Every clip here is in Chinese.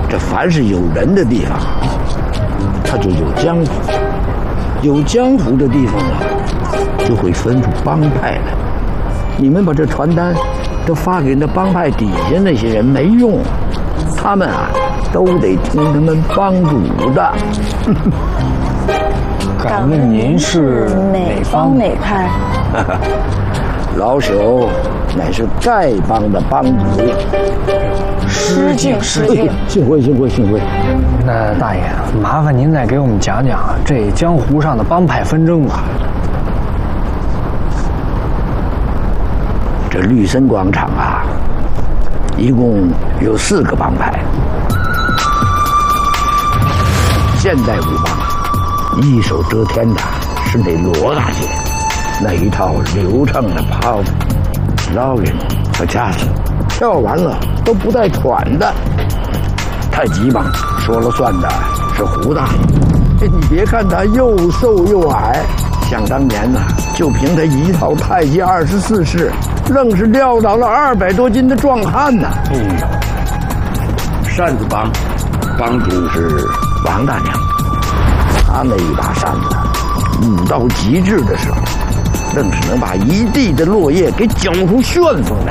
这凡是有人的地方，它就有江湖，有江湖的地方啊，就会分出帮派来。你们把这传单都发给那帮派底下那些人没用，他们啊都得听他们帮主的。 敢问您是哪帮哪派？ 老朽乃是丐帮的帮主。 失敬失敬， 幸会幸会幸会。 那大爷，麻烦您再给我们讲讲这江湖上的帮派纷争吧。 这绿森广场啊，一共有4个帮派。现代武帮一手遮天的是那罗大姐，那一套流畅的泡子、捞人和架子，跳完了都不带喘的。太极帮说了算的是胡大爷，你别看他又瘦又矮，想当年呐，就凭他一套太极24式，愣是撂倒了200多斤的壮汉呐。哎呦，扇子帮帮主是王大娘，她那一把扇子舞到极致的时候，愣是能把一地的落叶给搅出旋风来。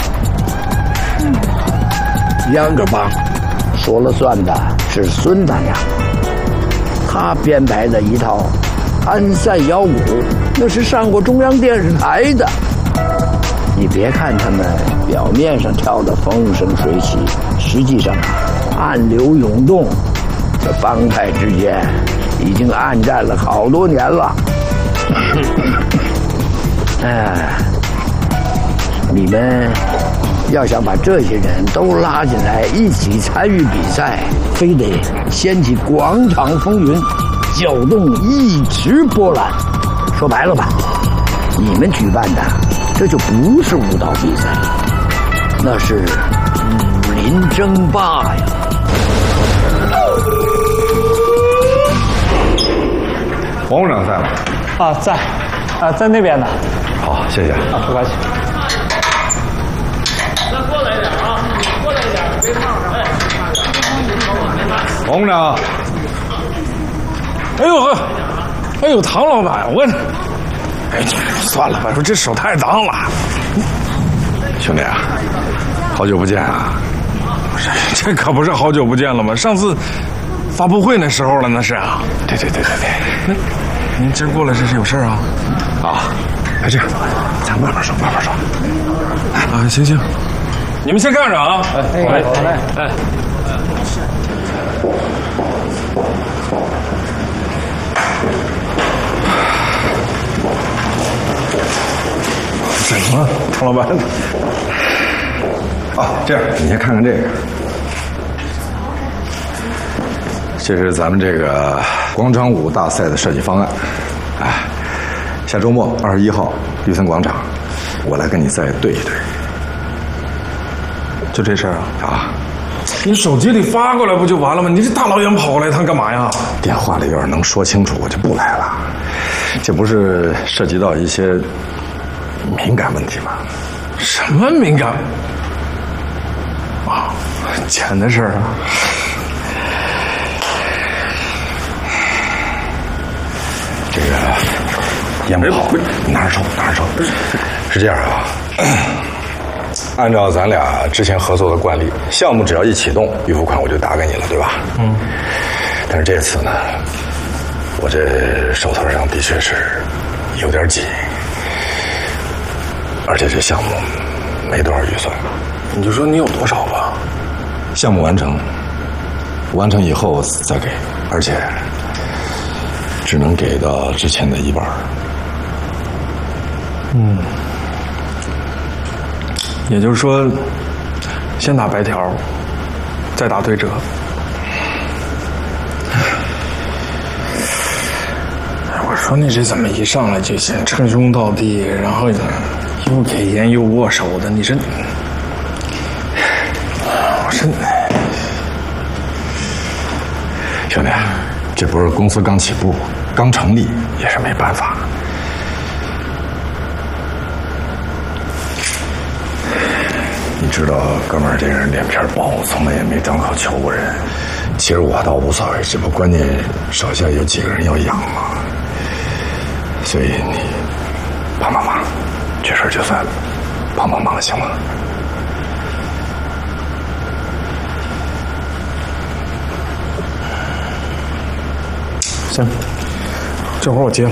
秧歌帮说了算的是孙大娘，他编排的一套安塞腰鼓，那是上过中央电视台的。你别看他们表面上跳得风生水起，实际上暗流涌动，这帮派之间已经暗战了好多年了。你们要想把这些人都拉进来一起参与比赛，非得掀起广场风云，搅动一池波澜。说白了吧，你们举办的这就不是武道比赛，那是武林争霸呀！ 王部长在吗？ 啊，在那边呢。 好，谢谢。 啊，不客气。 再过来一点啊，过来一点，别烫上。 王部长。 哎呦呵，哎呦，唐老板，哎，算了吧，说这手太脏了。 兄弟啊，好久不见啊！ 这可不是好久不见了吗？上次发布会那时候了，那是啊。 对。 您今儿过来这是有事啊？ 啊，哎，这样，咱慢慢说。 啊，行，你们先干着啊。 好嘞。 怎么了，唐老板？ 这样，你先看看这个，这是咱们这个广场舞大赛的设计方案。下周末21号绿森广场，我来跟你再对一对。 就这事儿啊？ 你手机里发过来不就完了吗？你这大老远跑过来一趟干嘛呀？ 电话里要是能说清楚，我就不来了。这不是涉及到一些敏感问题吗？ 什么敏感？啊，钱的事儿啊。 这个烟不好，拿着抽。是这样啊，按照咱俩之前合作的惯例，项目只要一启动，预付款我就打给你了，对吧？但是这次呢，我这手头上的确是有点紧，而且这项目没多少预算。 你就说你有多少吧。 项目完成以后再给，而且只能给到之前的1半。 也就是说，先打白条，再打对折。我说你这怎么一上来就先称兄道弟，然后又给烟又握手的？你这，我说， 兄弟，这不是公司刚起步、刚成立，也是没办法。 你知道，哥们儿这人脸皮薄，从来也没张口求过人。其实我倒无所谓，这不关键手下有几个人要养嘛。所以你帮帮忙，这事儿就算帮帮忙，行吗？ 行，这活我接了。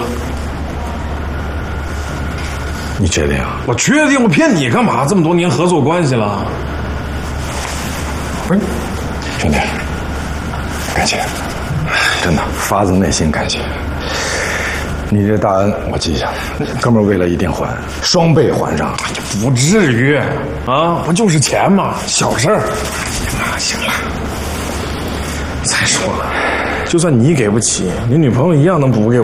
你确定啊？ 我确定，我骗你干嘛？这么多年合作关系了。不是， 兄弟，感谢，真的发自内心感谢。你这大恩我记下，哥们儿为了一定还，双倍还上。 不至于啊，不就是钱嘛，小事儿。 啊，行了。 再说了，就算你给不起，你女朋友一样能补给我。